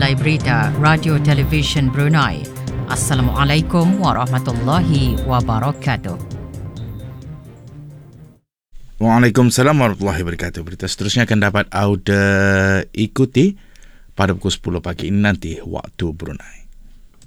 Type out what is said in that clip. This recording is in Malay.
Balai Berita Radio Television Brunei. Assalamualaikum warahmatullahi wabarakatuh. Waalaikumsalam warahmatullahi wabarakatuh. Berita seterusnya akan dapat ikuti pada pukul 10 pagi ini nanti waktu Brunei.